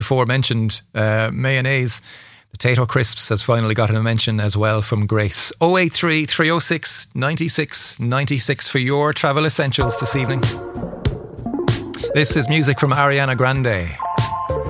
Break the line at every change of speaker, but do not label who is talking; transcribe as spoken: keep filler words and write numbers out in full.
before mentioned uh, mayonnaise. Potato crisps has finally gotten a mention as well from Grace. oh eight three, three oh six, nine six nine six for your travel essentials this evening. This is music from Ariana Grande.